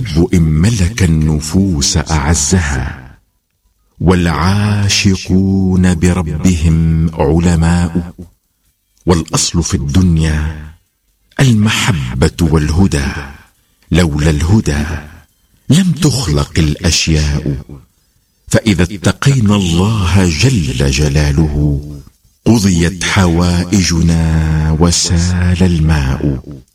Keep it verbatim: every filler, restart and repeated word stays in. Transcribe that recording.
إن ملك النفوس أعزها، والعاشقون بربهم علماء. والأصل في الدنيا المحبة والهدى، لولا الهدى لم تخلق الأشياء. فإذا اتقينا الله جل جلاله قضيت حوائجنا وسال الماء.